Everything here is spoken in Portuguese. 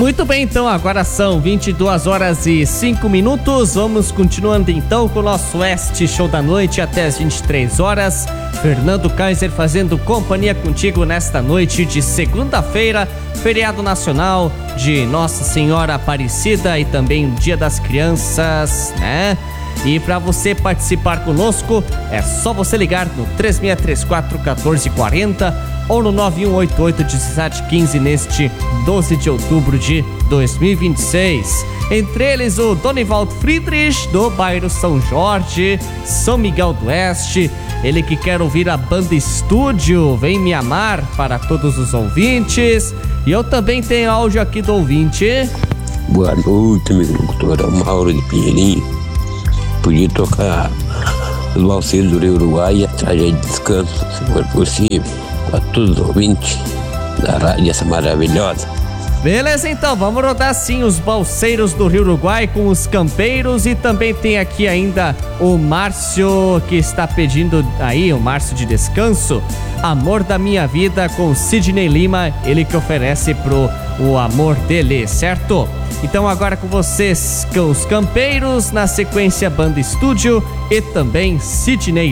Muito bem, então agora são 22 horas e 5 minutos. Vamos continuando então com o nosso Oeste Show da Noite até as 23 horas. Fernando Kaiser fazendo companhia contigo nesta noite de segunda-feira, feriado nacional de Nossa Senhora Aparecida e também o Dia das Crianças, né? E para você participar conosco, é só você ligar no 3634-1440 ou no 9188-1715 neste 12 de outubro de 2026. Entre eles o Donivaldo Friedrich, do bairro São Jorge, São Miguel do Oeste. Ele que quer ouvir a banda Estúdio, Vem Me Amar, para todos os ouvintes. E eu também tenho áudio aqui do ouvinte. Boa noite, meu doutor Mauro de Pinheirinho. Podia tocar os Balseiros do Rio Uruguai e a Tragédia de Descanso, se for possível, para todos os ouvintes da rádio essa maravilhosa. Beleza, então, vamos rodar sim os Balseiros do Rio Uruguai com os Campeiros. E também tem aqui ainda o Márcio, que está pedindo aí, o Márcio de Descanso, Amor da Minha Vida, com Sidney Lima, ele que oferece o amor dele, certo? Então agora com vocês, com os Campeiros, na sequência Banda Estúdio e também Sidney